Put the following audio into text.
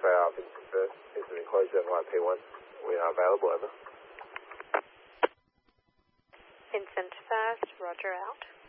for Vincent First. Vincent enclosed 7YP1. We are available, over. Vincent First, roger out.